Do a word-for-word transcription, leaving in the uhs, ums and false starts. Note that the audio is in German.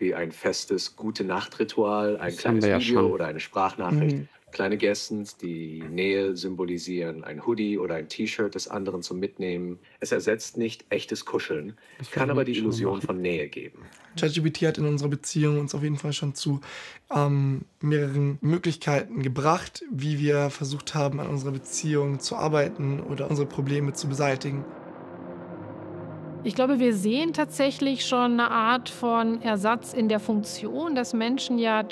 wie ein festes Gute-Nacht-Ritual, ein Das haben kleines wir ja Video schon. oder eine Sprachnachricht. Mhm. Kleine Gesten, die Nähe symbolisieren, ein Hoodie oder ein T-Shirt des anderen zum Mitnehmen. Es ersetzt nicht echtes Kuscheln, Das kann werden aber wir die schon mal Illusion machen. von Nähe geben. ChatGPT hat in unserer Beziehung uns auf jeden Fall schon zu ähm, mehreren Möglichkeiten gebracht, wie wir versucht haben, an unserer Beziehung zu arbeiten oder unsere Probleme zu beseitigen. Ich glaube, wir sehen tatsächlich schon eine Art von Ersatz in der Funktion, dass Menschen ja